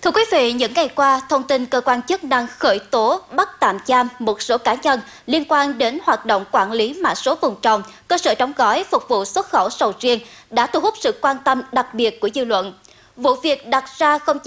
Thưa quý vị, những ngày qua, thông tin cơ quan chức năng khởi tố, bắt tạm giam một số cá nhân liên quan đến hoạt động quản lý mã số vùng trồng, cơ sở đóng gói phục vụ xuất khẩu sầu riêng đã thu hút sự quan tâm đặc biệt của dư luận. Vụ việc đặt ra không